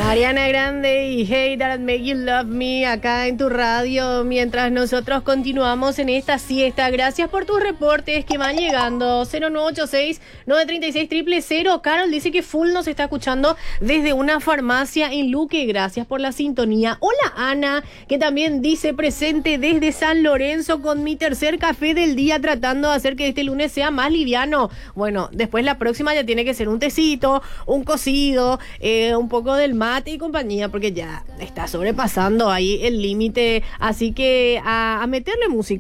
Ariana Grande y Hey That Make You Love Me acá en tu radio mientras nosotros continuamos en esta siesta. Gracias por tus reportes que van llegando. 0986-936-000. Carol dice que full nos está escuchando desde una farmacia en Luque. Gracias por la sintonía. Hola Ana, que también dice presente desde San Lorenzo con mi tercer café del día tratando de hacer que este lunes sea más liviano. Bueno, después la próxima ya tiene que ser un tecito, un cocido, un poco del mate y compañía, porque ya está sobrepasando ahí el límite, así que a meterle música.